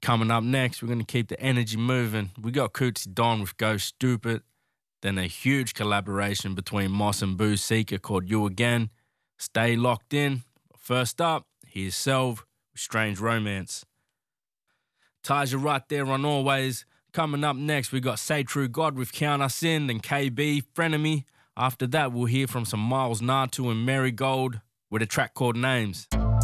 Coming up next, we're going to keep the energy moving. We got Cootsy Don with Go Stupid, then a huge collaboration between Moss and Boo Seeker called You Again. Stay locked in. First up, here's Selv with Strange Romance. Taja right there on Always. Coming up next, we got Say True God with Count Us In, then KB, Frenemy. After that, we'll hear from some Miles Natu and Marigold with a track called Names.